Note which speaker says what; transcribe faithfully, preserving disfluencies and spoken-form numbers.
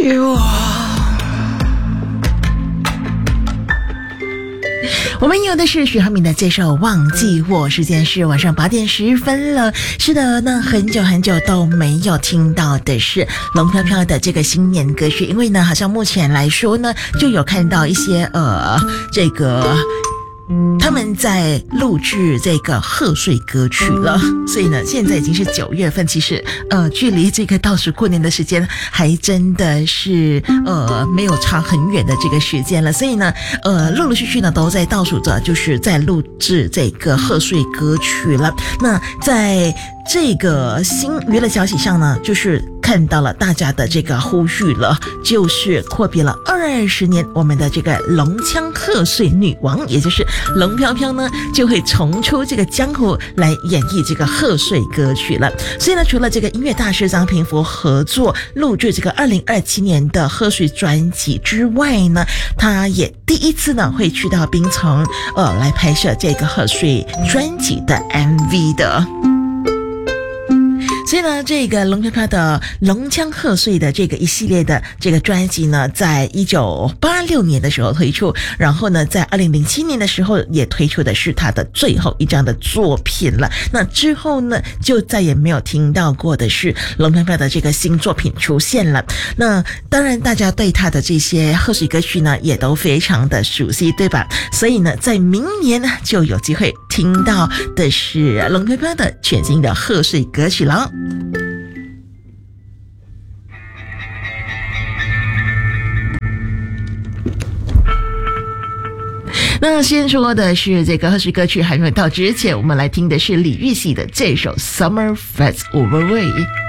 Speaker 1: 起我。我们有的是许浩明的这首《忘记我》，时间是晚上八点十分了。是的，那很久很久都没有听到的是龙飘飘的这个新年歌曲，因为呢，好像目前来说呢，就有看到一些呃，这个。他们在录制这个贺岁歌曲了，所以呢，现在已经是九月份，其实呃，距离这个倒数过年的时间还真的是呃没有差很远的这个时间了，所以呢，呃，陆陆续续呢都在倒数着，就是在录制这个贺岁歌曲了。那在这个新娱乐消息上呢，就是看到了大家的这个呼吁了，就是阔别了二十年，我们的这个龙腔贺岁女王，也就是龙飘飘呢，就会重出这个江湖来演绎这个贺岁歌曲了。所以呢，除了这个音乐大师张平福合作录制这个二零二七年的贺岁专辑之外呢，他也第一次呢会去到槟城呃来拍摄这个贺岁专辑的 M V 的。所以呢，这个龙飘飘的龙腔贺岁的这个一系列的这个专辑呢，在一九八六年的时候推出，然后呢，在二零零七年的时候也推出的是他的最后一张的作品了。那之后呢，就再也没有听到过的是龙飘飘的这个新作品出现了。那当然，大家对他的这些贺岁歌曲呢，也都非常的熟悉，对吧？所以呢，在明年呢，就有机会听到的是龙飘飘的全新的贺岁歌曲了。那先说的是这个贺岁歌曲还没有到之前，我们来听的是李玉玺的这首《Summer Fades Over Way》。